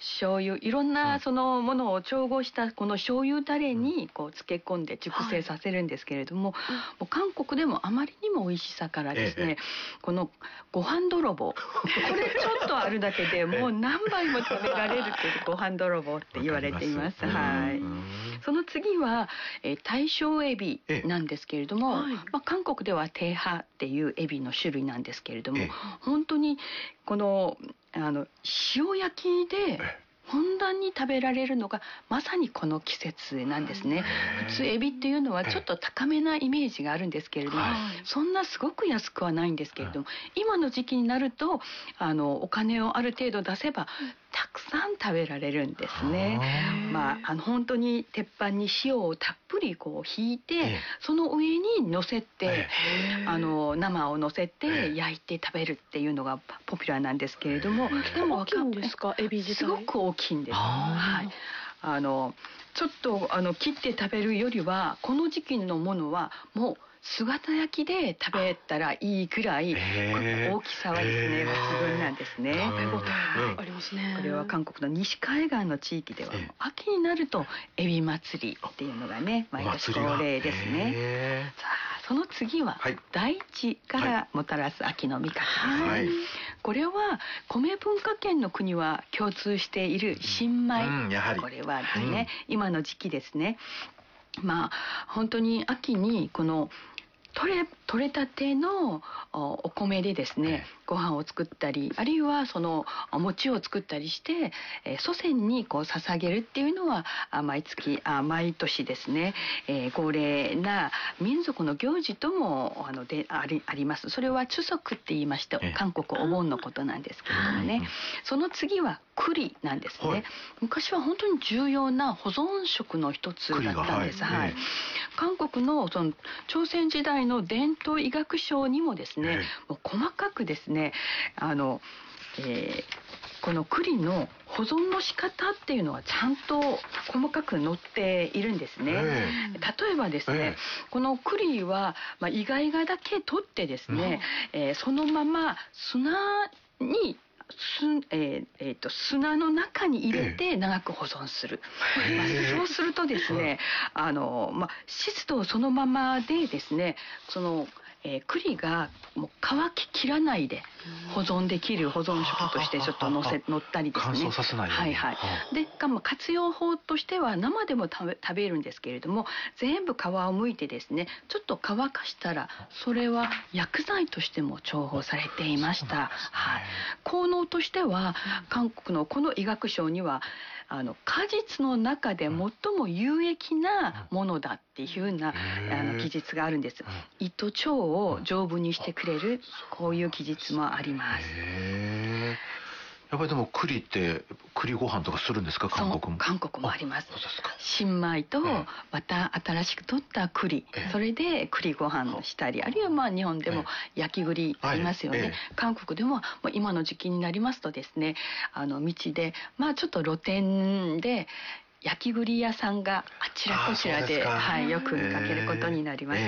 醤油、いろんなそのものを調合したこの醤油だれにこう漬け込んで熟成させるんですけれども、もう韓国でもあまりにも美味しさからですね、このご飯泥棒、これちょっとあるだけでもう何杯も食べられるっていうご飯泥棒って言われています。はい。その次は、大正エビなんですけれども、韓国ではテハっていうエビの種類なんですけれども、本当にこの塩焼きでふんだんに食べられるのがまさにこの季節なんですね。普通エビっていうのはちょっと高めなイメージがあるんですけれども、そんなすごく安くはないんですけれども、今の時期になるとお金をある程度出せばたくさん食べられるんですね。本当に鉄板に塩をたっぷりこうひいて、その上に乗せて生を乗せて焼いて食べるっていうのがポピュラーなんですけれども、 でも大きいんですか、エビ自体。 すごく大きいんです。はい。ちょっと切って食べるよりはこの時期のものはもう姿焼きで食べたらいいくらい大きさはですね抜群なんですね。 食べ応えありますね。 これは韓国の西海岸の地域では秋になるとエビ祭りっていうのがね毎年恒例ですね。さあその次は大地からもたらす秋の味覚ですね。これは米文化圏の国は共通している新米、これはですね、今の時期ですね。本当に秋にこの取れたてのお米でですねご飯を作ったり、あるいはそのお餅を作ったりして祖先にこう捧げるっていうのは毎年ですね、恒例な民族の行事ともあります。それはchuseokって言いまして、韓国お盆のことなんですけれどもね、その次は栗なんですね。昔は本当に重要な保存食の一つだったんです。韓国のその朝鮮時代の伝統医学書にもですね、もう細かくですねこの栗の保存の仕方っていうのはちゃんと細かく載っているんですね。例えばですね、この栗はイガイガだけ取ってですね、そのまま砂に砂の中に入れて長く保存する。そうするとですね、湿度そのままでですね、その栗がもう乾ききらないで保存できる保存食としてちょっと乗ったりですね。 乾燥させないように。 で活用法としては生でも食べるんですけれども、全部皮を剥いてですねちょっと乾かしたらそれは薬剤としても重宝されていました。効能としては韓国のこの医学書には果実の中で最も有益なものだっていうふうな記述があるんです。胃と腸を丈夫にしてくれる、こういう記述もあります。 やっぱりでも栗って栗ご飯とかするんですか、韓国も。 韓国もあります。新米とまた新しく取った栗、それで栗ご飯をしたり、あるいは日本でも焼き栗ありますよね。韓国でも今の時期になりますとですね、道でちょっと露店で焼き栗屋さんがあちらこちらでよく見かけることになります。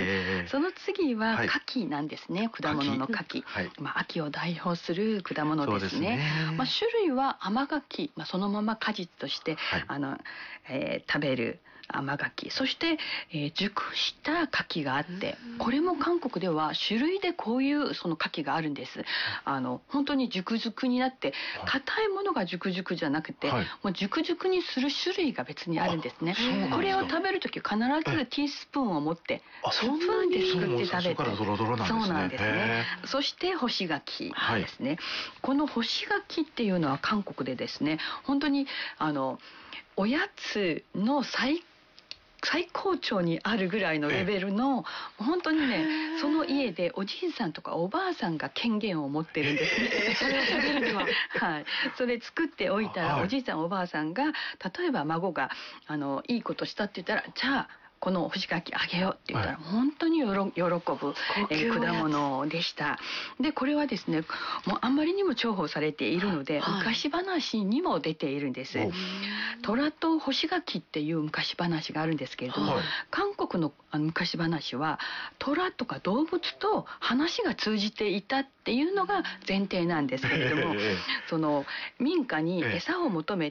その次は牡蠣なんですね。果物の牡蠣、秋を代表する果物ですね。種類は甘柿、そのまま果実として食べる甘柿、そして、熟した牡蠣があって、これも韓国では種類でこういうその牡蠣があるんです。本当に熟々になって硬いものが熟々じゃなくて、もう熟々にする種類が別にあるんですね。これを食べるとき必ずティースプーンを持ってスプーンで作って食べて、そうなんですね。そして干し柿なんですね。この干し柿っていうのは韓国でですね、本当におやつの最高潮にあるぐらいのレベルの、本当にね、その家でおじいさんとかおばあさんが権限を持ってるんですね。それを食べるにはそれ作っておいたら、おじいさんおばあさんが例えば孫がいいことしたって言ったら、じゃあこの干し柿あげようって言ったら本当に喜ぶ果物でした。でこれはですね、もうあんまりにも重宝されているので、昔話にも出ているんです。虎と干し柿っていう昔話があるんですけれども、韓国の昔話は虎とか動物と話が通じていたっていうのが前提なんですけれども、その民家に餌を求め